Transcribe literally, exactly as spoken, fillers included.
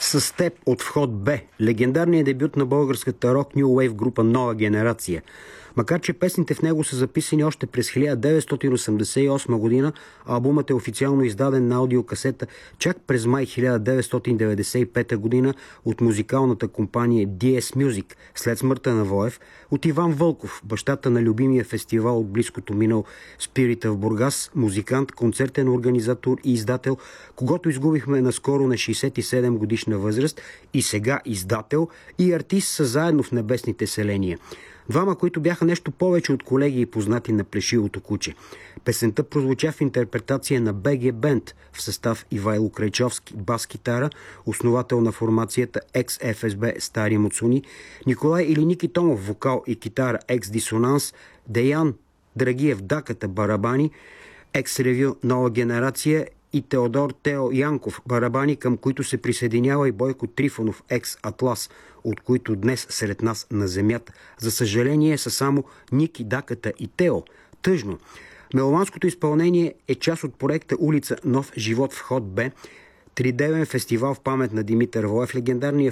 С теб от вход Б, легендарният дебют на българската рок New Wave група Нова генерация. Макар че песните в него са записани още през хиляда деветстотин осемдесет и осма година, албумът е официално издаден на аудиокасета чак през май хиляда деветстотин деветдесет и пета година от музикалната компания Ди Ес Music след смъртта на Воев, от Иван Вълков, бащата на любимия фестивал от близкото минало Спирита в Бургас, музикант, концертен организатор и издател, когото изгубихме наскоро на шейсет и седем годишна възраст, и сега издател и артист са заедно в небесните селения. Двама, които бяха нещо повече от колеги и познати на Плешивото куче. Песента прозвуча в интерпретация на Б Г Бенд в състав Ивайло Крайчовски, бас-китара, основател на формацията екс Еф Ес Бе Стари Муцуни, Николай или Ники Томов, вокал и китара, екс-дисонанс, Деян Драгиев, даката, барабани, екс-ревю Нова генерация и Теодор Тео Янков, барабани, към които се присъединява и Бойко Трифонов, екс-Атлас, от които днес сред нас на земята, за съжаление, са само Ники, даката и Тео. Тъжно. Меломанското изпълнение е част от проекта Улица Нов живот в ход Б, тридневен фестивал в памет на Димитър Воев, легендарния